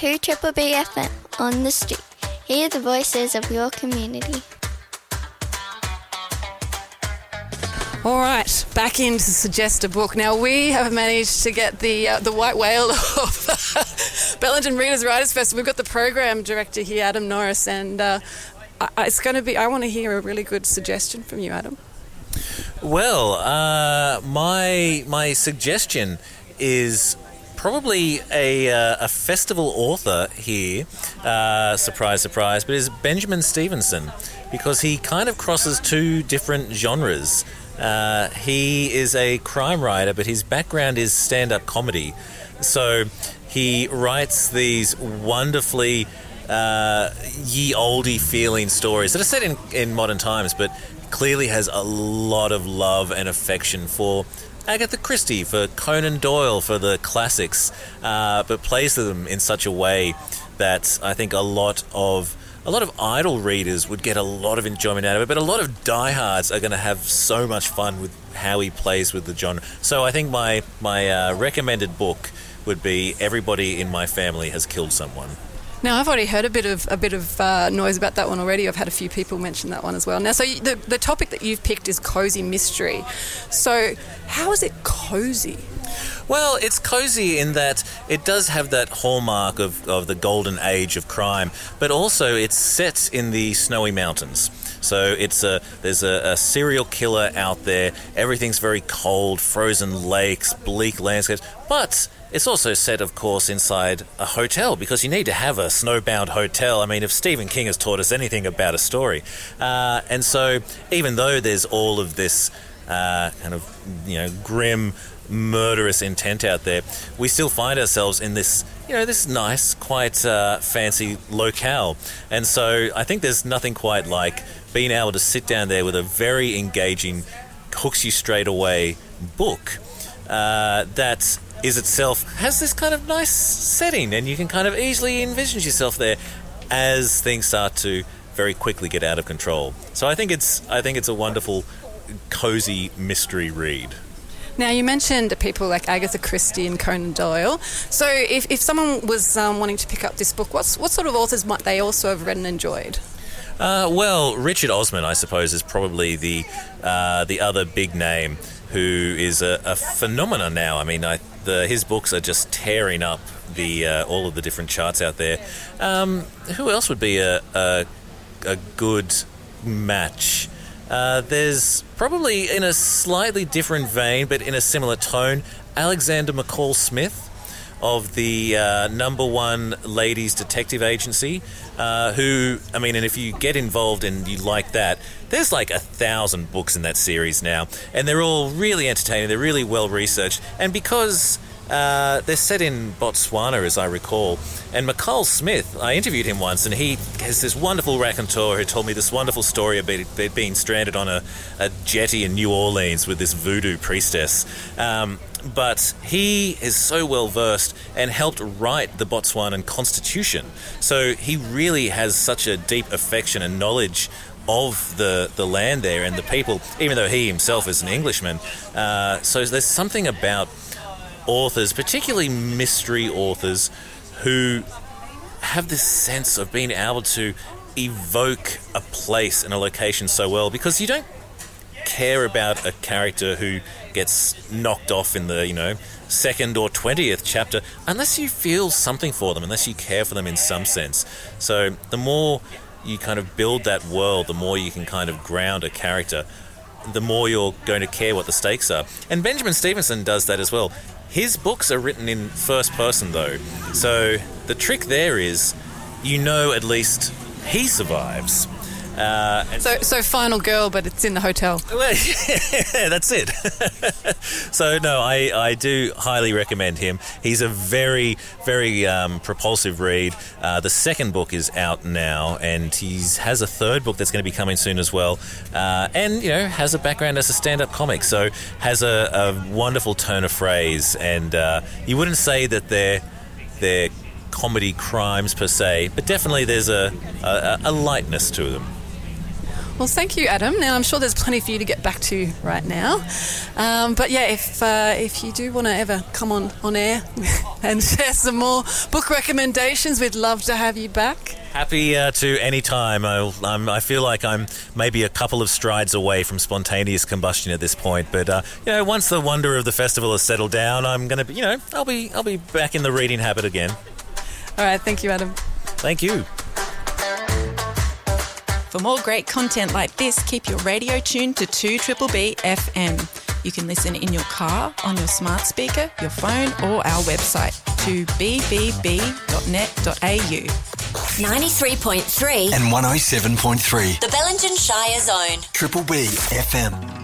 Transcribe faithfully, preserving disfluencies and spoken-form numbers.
to Triple B F M on the street. Hear the voices of your community. All right, back in to suggest a book. Now, we have managed to get the uh, the white whale of Bellingen Readers Writers Festival. We've got the program director here, Adam Norris, and uh, I, it's going to be. I want to hear a really good suggestion from you, Adam. Well, uh, my my suggestion is probably a uh, a festival author here. Uh, surprise, surprise! But is Benjamin Stevenson, because he kind of crosses two different genres. Uh, he is a crime writer, but his background is stand-up comedy. So he writes these wonderfully uh, ye oldie feeling stories that are set in, in modern times, but clearly has a lot of love and affection for Agatha Christie, for Conan Doyle, for the classics, uh, but plays them in such a way that I think a lot of A lot of idle readers would get a lot of enjoyment out of it, but a lot of diehards are going to have so much fun with how he plays with the genre. So I think my my uh, recommended book would be Everybody in My Family Has Killed Someone. Now, I've already heard a bit of a bit of uh, noise about that one already. I've had a few people mention that one as well. Now, so you, the the topic that you've picked is cozy mystery. So, how is it cozy? Well, it's cozy in that it does have that hallmark of, of the golden age of crime, but also it's set in the snowy mountains. So it's a there's a, a serial killer out there. Everything's very cold, frozen lakes, bleak landscapes, but it's also set, of course, inside a hotel, because you need to have a snowbound hotel. I mean, if Stephen King has taught us anything about a story. Uh, and so even though there's all of this uh, kind of, you know, grim, murderous intent out there, we still find ourselves in this, you know, this nice, quite uh, fancy locale. And so I think there's nothing quite like being able to sit down there with a very engaging, hooks you straight away book uh, that is itself has this kind of nice setting, and you can kind of easily envision yourself there as things start to very quickly get out of control. So I think it's I think it's a wonderful, cozy mystery read. Now, you mentioned people like Agatha Christie and Conan Doyle. So if, if someone was um, wanting to pick up this book, what's, what sort of authors might they also have read and enjoyed? Uh, well, Richard Osman, I suppose, is probably the uh, the other big name, who is a, a phenomenon now. I mean, I, the, his books are just tearing up the uh, all of the different charts out there. Um, who else would be a, a, a good match? Uh, there's probably, in a slightly different vein, but in a similar tone, Alexander McCall Smith of the uh, number one ladies detective agency, uh, who, I mean, and if you get involved and you like that, there's like a thousand books in that series now, and they're all really entertaining, they're really well researched, and because uh, they're set in Botswana, as I recall, and McCall Smith, I interviewed him once, and he has this wonderful raconteur who told me this wonderful story about it being stranded on a, a jetty in New Orleans with this voodoo priestess. Um, but he is so well versed and helped write the Botswanan constitution. So he really has such a deep affection and knowledge of the, the land there and the people, even though he himself is an Englishman. Uh, so there's something about authors, particularly mystery authors, who have this sense of being able to evoke a place and a location so well, because you don't care about a character who gets knocked off in the, you know, second or twentieth chapter unless you feel something for them, unless you care for them in some sense. So the more you kind of build that world, the more you can kind of ground a character, the more you're going to care what the stakes are. And Benjamin Stevenson does that as well. His books are written in first person, though. So the trick there is, you know, at least he survives. Uh, and so, so Final Girl, but it's in the hotel. Well, yeah, that's it. So, no, I, I do highly recommend him. He's a very, very um, propulsive read. Uh, the second book is out now, and he has a third book that's going to be coming soon as well. Uh, and, you know, has a background as a stand-up comic, so has a, a wonderful turn of phrase. And uh, you wouldn't say that they're they're comedy crimes per se, but definitely there's a, a, a lightness to them. Well, thank you, Adam. Now, I'm sure there's plenty for you to get back to right now. Um, but yeah, if uh, if you do want to ever come on, on air and share some more book recommendations, we'd love to have you back. Happy uh, to any time. I, I'm, I feel like I'm maybe a couple of strides away from spontaneous combustion at this point, but uh, you know, once the wonder of the festival has settled down, I'm going to be, you know, I'll be, I'll be back in the reading habit again. All right, thank you, Adam. Thank you. For more great content like this, keep your radio tuned to two B B B F M. You can listen in your car, on your smart speaker, your phone, or our website, two b b b dot net dot a u. ninety-three point three and one oh seven point three. The Bellingen Shire Zone. Triple B F M.